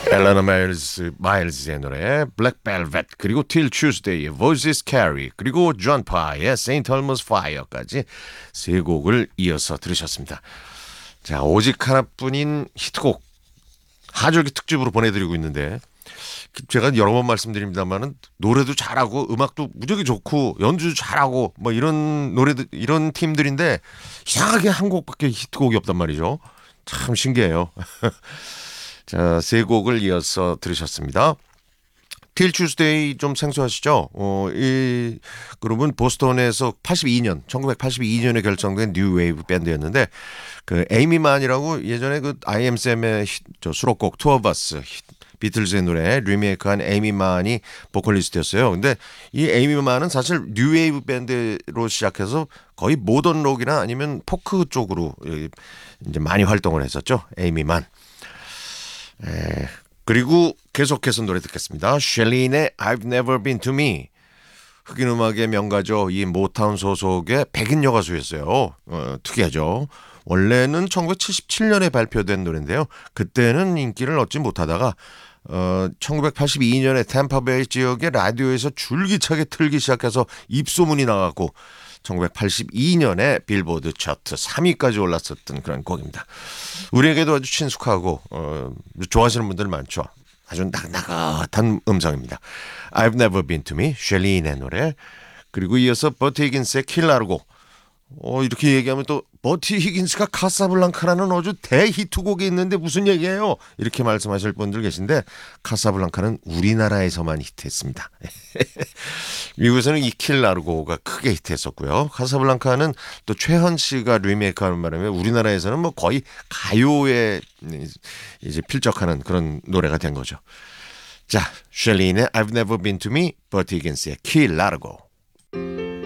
엘레나 마일즈의 노래 Black Velvet 그리고 Till Tuesday의 Voices Carry 그리고 존 파의 St. Elmo's Fire까지 세 곡을 이어서 들으셨습니다. 자, 오직 하나뿐인 히트곡 하절기 특집으로 보내드리고 있는데 제가 여러 번 말씀드립니다만은 노래도 잘하고 음악도 무지하게 좋고 연주도 잘하고 뭐 이런 노래들 이런 팀들인데 이상하게 한 곡밖에 히트곡이 없단 말이죠. 참 신기해요. 자, 세 곡을 이어서 들으셨습니다. Till Tuesday 좀 생소하시죠? 이 그룹은 보스턴에서 1982년에 결성된 뉴 웨이브 밴드였는데 그 에이미 만이라고 예전에 그 I.M. 쌤의 수록곡 Two of Us 비틀즈의 노래 리메이크한 에이미 만이 보컬리스트였어요. 근데 이 에이미 만은 사실 뉴 웨이브 밴드로 시작해서 거의 모던 록이나 아니면 포크 쪽으로 이제 많이 활동을 했었죠. 에이미 만. 그리고 계속해서 노래 듣겠습니다. 셸린의 I've Never Been to Me. 흑인 음악의 명가죠. 이 모타운 소속의 백인 여가수였어요. 특이하죠. 원래는 1977년에 발표된 노래인데요. 그때는 인기를 얻지 못하다가 1982년에 템파베이 지역의 라디오에서 줄기차게 틀기 시작해서 입소문이 나갔고 1982년에 빌보드 차트 3위까지 올랐었던 그런 곡입니다. 우리에게도 아주 친숙하고 좋아하시는 분들 많죠. 아주 나긋나긋한 음성입니다. I've Never Been to Me, 셸린의 노래. 그리고 이어서 버티 히긴스의 킬라르고. 이렇게 얘기하면 또 버티 히긴스가 카사블랑카라는 아주 대히트곡이 있는데 무슨 얘기예요? 이렇게 말씀하실 분들 계신데 카사블랑카는 우리나라에서만 히트했습니다. 미국에서는 이 킬라르고가 크게 히트했었고요. 카사블랑카는 또 최현 씨가 리메이크하는 바람에 우리나라에서는 뭐 거의 가요에 이제 필적하는 그런 노래가 된 거죠. 자, 셸린의 I've Never Been to Me, 버티 히긴스의 킬라르고.